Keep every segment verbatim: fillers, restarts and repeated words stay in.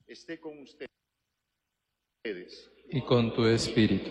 esté con ustedes. Y con tu espíritu.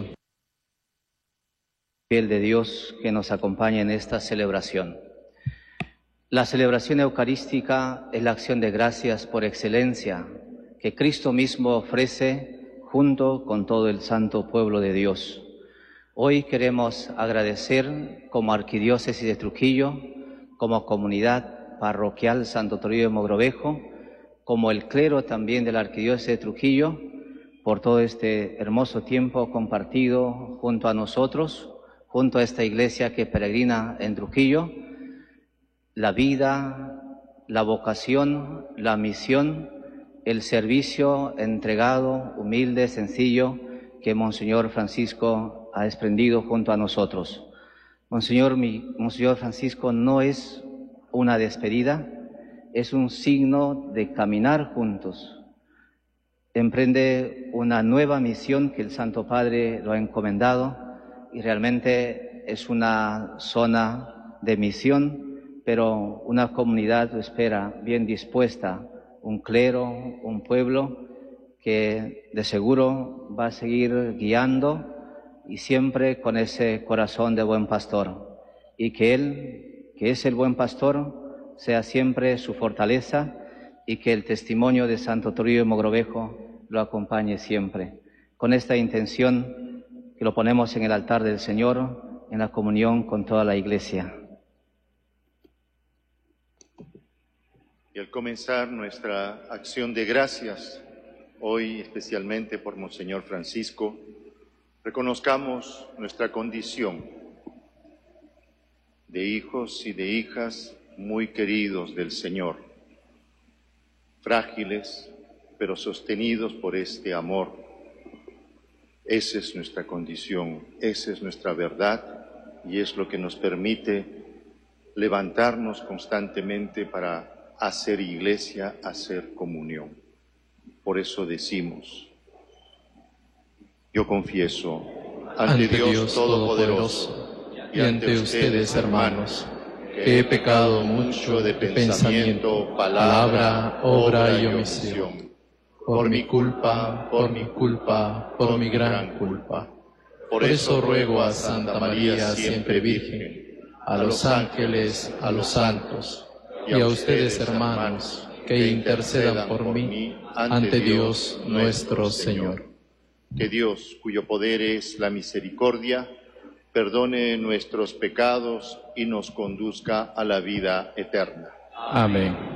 Fiel de Dios que nos acompaña en esta celebración. La celebración eucarística es la acción de gracias por excelencia que Cristo mismo ofrece junto con todo el santo pueblo de Dios. Hoy queremos agradecer como Arquidiócesis de Trujillo, como comunidad parroquial Santo Toribio de Mogrovejo, como el clero también de la Arquidiócesis de Trujillo, por todo este hermoso tiempo compartido junto a nosotros, junto a esta iglesia que peregrina en Trujillo, la vida, la vocación, la misión, el servicio entregado, humilde, sencillo, que Monseñor Francisco ha desprendido junto a nosotros. Monseñor, mi, Monseñor Francisco no es una despedida, es un signo de caminar juntos. Emprende una nueva misión que el Santo Padre lo ha encomendado y realmente es una zona de misión, pero una comunidad lo espera bien dispuesta, un clero, un pueblo que de seguro va a seguir guiando y siempre con ese corazón de buen pastor. Y que Él, que es el buen pastor, sea siempre su fortaleza y que el testimonio de Santo Toribio de Mogrovejo lo acompañe siempre. Con esta intención que lo ponemos en el altar del Señor, en la comunión con toda la Iglesia. Y al comenzar nuestra acción de gracias, hoy especialmente por Monseñor Francisco, reconozcamos nuestra condición de hijos y de hijas muy queridos del Señor, frágiles, pero sostenidos por este amor. Esa es nuestra condición, esa es nuestra verdad y es lo que nos permite levantarnos constantemente para hacer iglesia, hacer comunión. Por eso decimos, yo confieso ante, ante Dios, Dios Todopoderoso y ante ustedes, hermanos, que he pecado mucho de pensamiento, palabra, obra y omisión. Por mi culpa, por mi culpa, por mi gran culpa. Por eso ruego a Santa María, siempre Virgen, a los ángeles, a los santos, y a ustedes, hermanos, que intercedan por mí ante Dios nuestro Señor. Que Dios, cuyo poder es la misericordia, perdone nuestros pecados y nos conduzca a la vida eterna. Amén.